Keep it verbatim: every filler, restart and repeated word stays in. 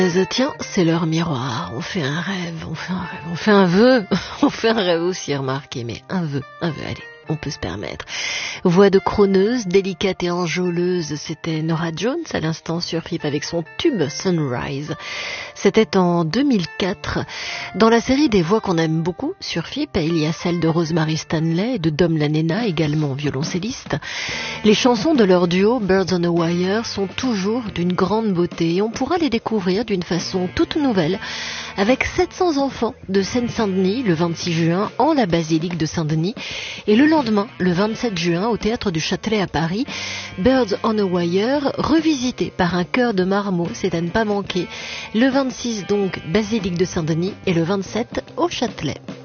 Tiens, c'est leur miroir. On fait un rêve, on fait un rêve, on fait un vœu. On fait un rêve aussi, remarquez, mais un vœu, un vœu, allez, on peut se permettre. Voix de crooneuse, délicate et enjôleuse, c'était Norah Jones à l'instant sur F I P avec son tube Sunrise. C'était en deux mille quatre. Dans la série des voix qu'on aime beaucoup sur F I P, il y a celle de Rosemary Stanley et de Dom Lanena, également violoncelliste. Les chansons de leur duo Birds on a Wire sont toujours d'une grande beauté et on pourra les découvrir d'une façon toute nouvelle avec sept cents enfants de Seine-Saint-Denis le vingt-six juin en la basilique de Saint-Denis et le lendemain, le vingt-sept juin, au théâtre du Châtelet à Paris, Birds on a Wire, revisité par un chœur de marmots, c'est à ne pas manquer. Le vingt-six donc, basilique de Saint-Denis et le vingt-sept au Châtelet.